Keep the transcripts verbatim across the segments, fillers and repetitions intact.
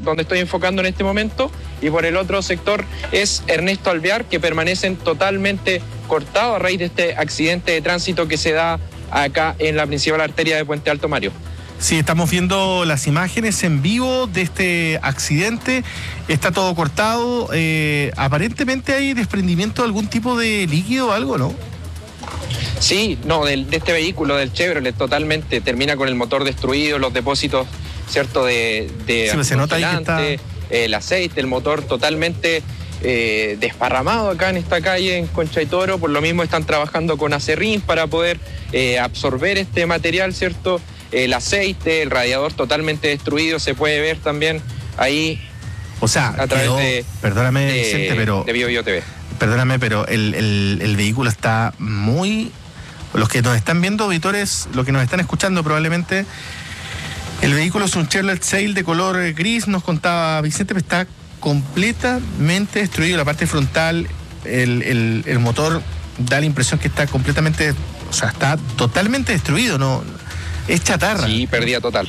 donde estoy enfocando en este momento, y por el otro sector es Ernesto Alvear, que permanecen totalmente cortados a raíz de este accidente de tránsito que se da acá en la principal arteria de Puente Alto, Mario. Sí, estamos viendo las imágenes en vivo de este accidente. Está todo cortado. Eh, aparentemente hay desprendimiento de algún tipo de líquido o algo, ¿no? Sí, no, de, de este vehículo, del Chevrolet, totalmente. Termina con el motor destruido, los depósitos, ¿cierto? De, de sí, se nota ahí que está... el aceite, el motor totalmente eh, desparramado acá en esta calle, en Concha y Toro. Por lo mismo están trabajando con acerrín para poder eh, absorber este material, ¿cierto? El aceite, el radiador totalmente destruido, se puede ver también ahí. O sea, a través quedó, de, perdóname, de, Vicente, pero de Bio Bio T V. Perdóname, pero el, el, el vehículo está muy... Los que nos están viendo, auditores, los que nos están escuchando probablemente, el vehículo es un Chevrolet Sail de color gris, nos contaba Vicente, pero está completamente destruido. La parte frontal, el, el, el motor da la impresión que está completamente, o sea, está totalmente destruido, ¿no? Es chatarra. Sí, pérdida total.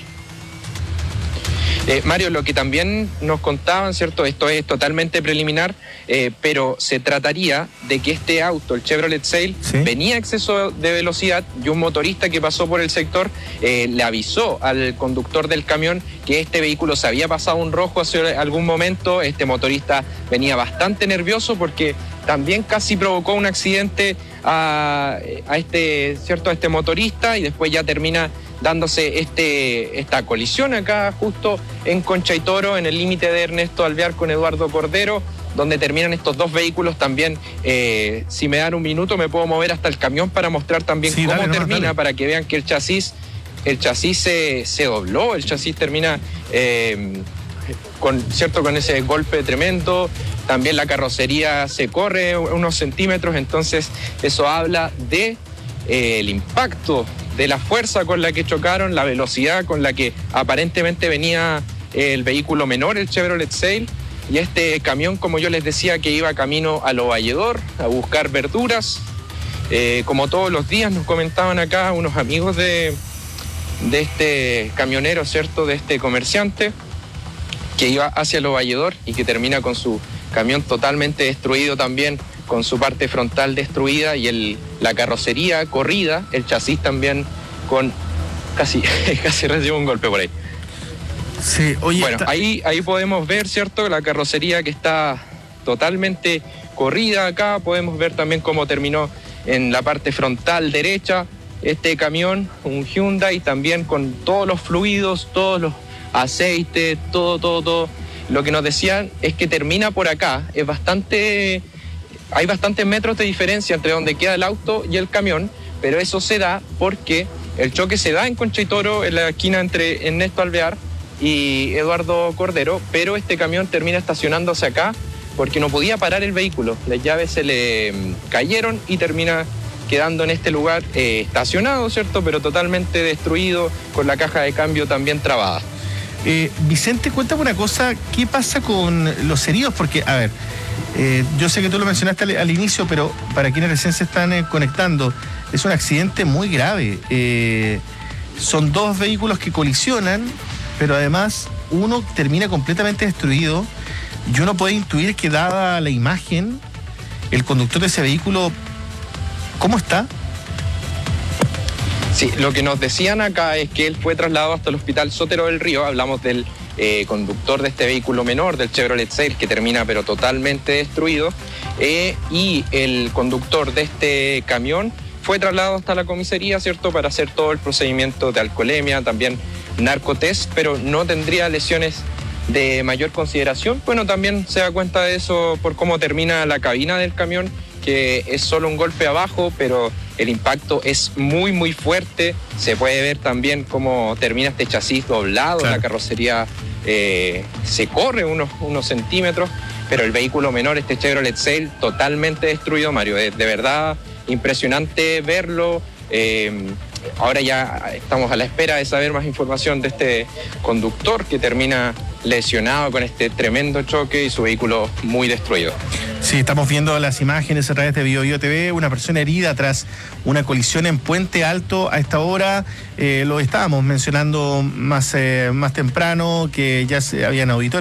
Eh, Mario, lo que también nos contaban, ¿cierto? Esto es totalmente preliminar, eh, pero se trataría de que este auto, el Chevrolet Sail, ¿sí?, venía a exceso de velocidad y un motorista que pasó por el sector eh, le avisó al conductor del camión que este vehículo se había pasado un rojo hace algún momento. Este motorista venía bastante nervioso porque también casi provocó un accidente a, a este, ¿cierto?, a este motorista, y después ya termina dándose este, esta colisión acá justo en Concha y Toro, en el límite de Ernesto Alvear con Eduardo Cordero, donde terminan estos dos vehículos también. Eh, si me dan un minuto me puedo mover hasta el camión para mostrar también sí, cómo dale, termina, no, para que vean que el chasis, el chasis se, se dobló, el chasis termina eh, con, ¿cierto?, con ese golpe tremendo. También la carrocería se corre unos centímetros, entonces eso habla de eh, el impacto, de la fuerza con la que chocaron, la velocidad con la que aparentemente venía el vehículo menor, el Chevrolet Sail, y este camión, como yo les decía, que iba camino a Lo Valledor a buscar verduras. Eh, como todos los días nos comentaban acá unos amigos de, de este camionero, ¿cierto?, de este comerciante, que iba hacia Lo Valledor y que termina con su camión totalmente destruido también, con su parte frontal destruida y el, la carrocería corrida, el chasis también con casi, casi recibe un golpe por ahí. Sí, oye, bueno, está... ahí, ahí podemos ver, ¿cierto?, la carrocería que está totalmente corrida acá. Podemos ver también cómo terminó en la parte frontal derecha este camión, un Hyundai, también con todos los fluidos, todos los aceites, todo, todo, todo. Lo que nos decían es que termina por acá, es bastante... Hay bastantes metros de diferencia entre donde queda el auto y el camión, pero eso se da porque el choque se da en Concha y Toro, en la esquina entre Ernesto Alvear y Eduardo Cordero, pero este camión termina estacionándose acá porque no podía parar el vehículo. Las llaves se le cayeron y termina quedando en este lugar eh, estacionado, ¿cierto?, pero totalmente destruido, con la caja de cambio también trabada. Eh, Vicente, cuéntame una cosa, ¿qué pasa con los heridos? Porque, a ver, eh, yo sé que tú lo mencionaste al, al inicio, pero para quienes recién se están eh, conectando, es un accidente muy grave. Eh, son dos vehículos que colisionan, pero además uno termina completamente destruido, y uno puede intuir que, dada la imagen, el conductor de ese vehículo, ¿cómo está? Sí, lo que nos decían acá es que él fue trasladado hasta el Hospital Sotero del Río. Hablamos del eh, conductor de este vehículo menor, del Chevrolet Sail, que termina pero totalmente destruido, eh, y el conductor de este camión fue trasladado hasta la comisaría, ¿cierto?, para hacer todo el procedimiento de alcoholemia, también narcotest, pero no tendría lesiones de mayor consideración. Bueno, también se da cuenta de eso por cómo termina la cabina del camión, que es solo un golpe abajo, pero el impacto es muy, muy fuerte. Se puede ver también cómo termina este chasis doblado, claro. La carrocería eh, se corre unos, unos centímetros, pero el vehículo menor, este Chevrolet Sail, totalmente destruido, Mario. De, de verdad, impresionante verlo. Eh, ahora ya estamos a la espera de saber más información de este conductor que termina lesionado con este tremendo choque y su vehículo muy destruido. Sí, estamos viendo las imágenes a través de Bio Bio T V, una persona herida tras una colisión en Puente Alto. A esta hora eh, lo estábamos mencionando más, eh, más temprano, que ya se habían auditores.